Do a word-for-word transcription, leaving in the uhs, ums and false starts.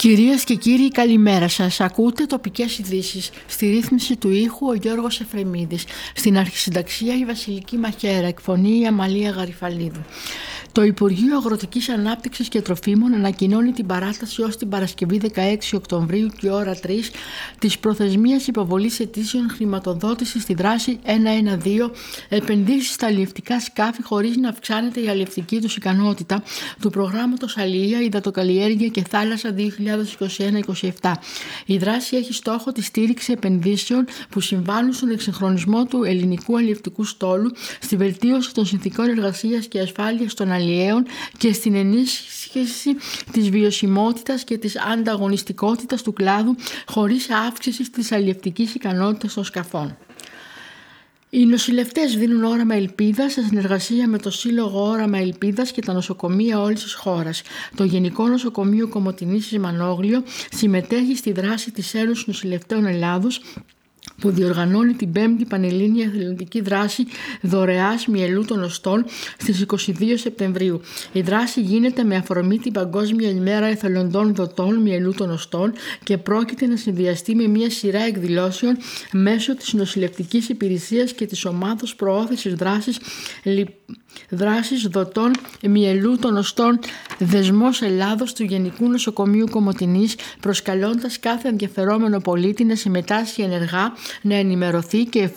Κυρίες και κύριοι, καλημέρα σας. Ακούτε τοπικές ειδήσεις. Στη ρύθμιση του ήχου ο Γιώργος Εφρεμίδης. Στην αρχισυνταξία η Βασιλική Μαχαίρα. Εκφωνεί η Αμαλία Γαριφαλίδου. Το Υπουργείο Αγροτικής Ανάπτυξης και Τροφίμων ανακοινώνει την παράταση ως την Παρασκευή δεκαέξι Οκτωβρίου και ώρα τρεις της προθεσμίας υποβολής αιτήσεων χρηματοδότησης στη δράση ένα ένα δύο επενδύσεις στα αλλιευτικά σκάφη χωρίς να αυξάνεται η αλλιευτική τους ικανότητα του προγράμματος Αλληλεία, Υδατοκαλλιέργεια και Θάλασσα δύο χιλιάδες είκοσι ένα είκοσι επτά. Η δράση έχει στόχο τη στήριξη επενδύσεων που συμβάλλουν στον εξυγχρονισμό του ελληνικού αλλιευτικού στόλου, στη βελτίωση των συνθηκών εργασίας και ασφάλειας των αλλιέων και στην ενίσχυση της βιωσιμότητας και της ανταγωνιστικότητας του κλάδου χωρίς αύξηση της αλλιευτικής ικανότητας των σκαφών. Οι νοσηλευτές δίνουν όραμα ελπίδας σε συνεργασία με το Σύλλογο Όραμα Ελπίδας και τα νοσοκομεία όλης της χώρας. Το Γενικό Νοσοκομείο Κομοτηνής της Μανόγλιο συμμετέχει στη δράση της Ένωσης Νοσηλευτών Ελλάδος, που διοργανώνει την πέμπτη Πανελλήνια Εθελοντική Δράση Δωρεάς Μυελού των Οστών στις είκοσι δύο Σεπτεμβρίου. Η δράση γίνεται με αφορμή την Παγκόσμια ημέρα εθελοντών δοτών μυελού των οστών και πρόκειται να συνδυαστεί με μια σειρά εκδηλώσεων μέσω της νοσηλευτικής υπηρεσίας και της ομάδος προώθησης δράσης, δράσης δοτών μυελού των οστών Δεσμός Ελλάδος του Γενικού Νοσοκομείου Κομοτηνής, προσκαλώντας κάθε ενδιαφερόμενο πολίτη να συμμετάσχει ενεργά, να ενημερωθεί και